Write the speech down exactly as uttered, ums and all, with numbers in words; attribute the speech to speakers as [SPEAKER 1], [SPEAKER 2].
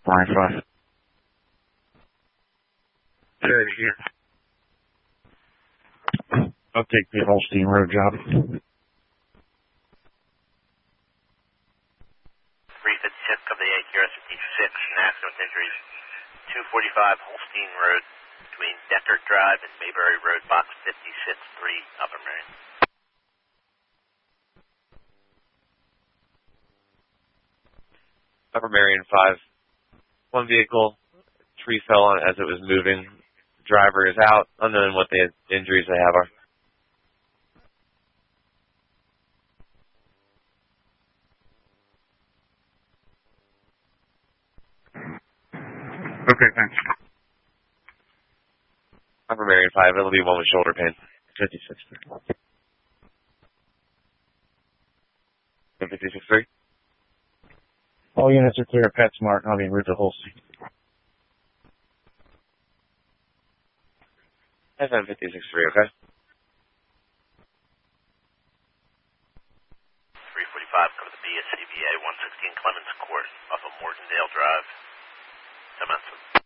[SPEAKER 1] Line five. Good here. I'll take the Holstein Road job.
[SPEAKER 2] three fifty-six, cover the A Q S fifty-six, accident injuries. two forty-five Holstein Road between Deckert Drive and Mayberry Road, box fifty-six three, Upper Marion.
[SPEAKER 3] Upper Marion five. One vehicle, tree fell on as it was moving. Driver is out, unknown what the injuries they have are.
[SPEAKER 1] Okay, thanks.
[SPEAKER 3] Upper Marion five, it'll be one with shoulder pain.
[SPEAKER 1] fifty-six three.
[SPEAKER 3] fifty-six three?
[SPEAKER 1] All units are clear of PetSmart. I'll be en route to Holstein.
[SPEAKER 3] F M fifty-six three, okay?
[SPEAKER 2] three forty-five, cover the B S C B A one sixteen Clemens Court off of Morgandale Drive. Commencement.